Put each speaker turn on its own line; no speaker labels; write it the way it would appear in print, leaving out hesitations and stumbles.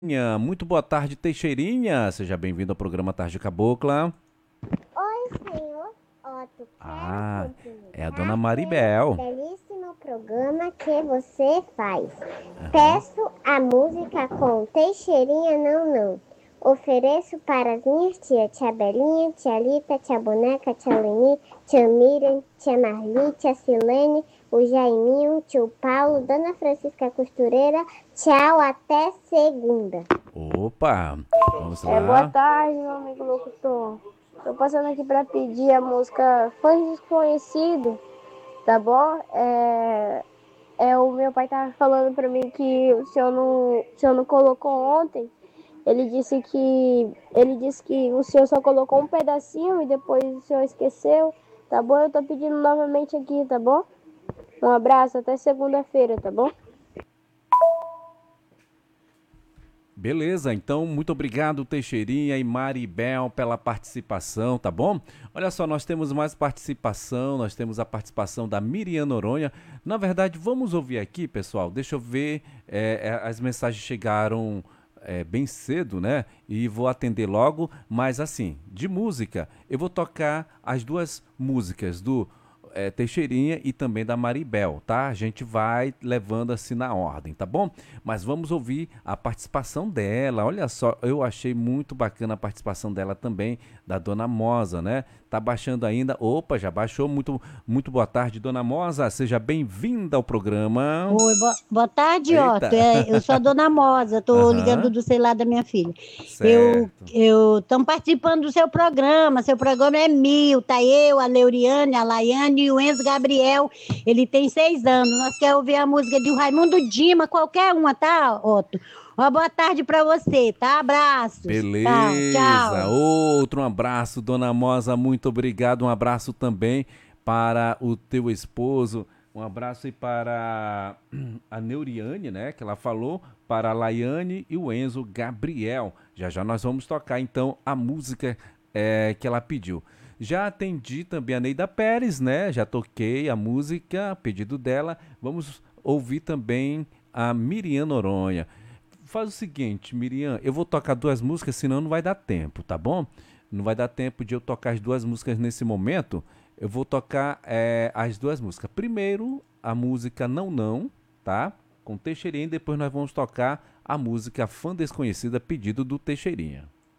Muito boa tarde, Teixeirinha. Seja bem-vindo ao programa Tarde Cabocla.
Oi, senhor Otto. Quero
É a dona
cumprimentar pelo
Maribel.
belíssimo programa que você faz.
Aham.
Peço a música com Teixeirinha Não Não. Ofereço para as minhas tias, tia Belinha, tia Lita, tia Boneca, tia Leni, tia Miriam, tia Marli, tia Silene, o Jaiminho, tio Paulo, dona Francisca Costureira. Tchau, até segunda.
Opa, vamos
Boa
lá.
tarde, meu amigo locutor. Tô passando aqui para pedir a música Fãs Desconhecido, tá bom? O meu pai tava falando para mim que o senhor não colocou ontem. Ele disse que o senhor só colocou um pedacinho e depois o senhor esqueceu, tá bom? Eu tô pedindo novamente aqui, tá bom? Um abraço, até segunda-feira, tá bom?
Beleza, então muito obrigado, Teixeirinha e Maribel, pela participação, tá bom? Olha só, nós temos mais participação, nós temos a participação da Miriam Noronha. Na verdade, vamos ouvir aqui, pessoal, deixa eu ver, as mensagens chegaram bem cedo, né? E vou atender logo, mas assim, de música, eu vou tocar as duas músicas do Teixeirinha e também da Maribel, tá? A gente vai levando assim na ordem, tá bom? Mas vamos ouvir a participação dela. Olha só, eu achei muito bacana a participação dela também, da Dona Mosa, né? Tá baixando ainda? Opa, já baixou. Muito boa tarde, Dona Mosa. Seja bem-vinda ao programa.
Oi, boa tarde, Otto.
Eita.
Eu sou a Dona Mosa, tô ligando
Aham,
do celular da minha filha.
certo.
Estamos participando do seu programa. Seu programa é mil, tá eu, a Leuriane, a Laiane e o Enzo Gabriel. Ele tem 6 anos. Nós queremos ouvir a música de Raimundo Dima, qualquer uma, tá, Otto? Uma boa tarde pra você, tá? Abraços. Tchau,
Beleza.
tchau.
Outro abraço, Dona Mosa. Muito obrigado. Um abraço também para o teu esposo. Um abraço aí para a Neuriane, né? Que ela falou, para a Laiane e o Enzo Gabriel. Já já nós vamos tocar então a música que ela pediu. Já atendi também a Neida Pérez, né? Já toquei a música, pedido dela. Vamos ouvir também a Miriam Noronha. Faz o seguinte, Miriam, eu vou tocar duas músicas, senão não vai dar tempo, tá bom? Não vai dar tempo de eu tocar as duas músicas nesse momento. Eu vou tocar as duas músicas. Primeiro, a música Não Não, tá? Com Teixeirinha, e depois nós vamos tocar a música Fã Desconhecida, pedido do Teixeirinha.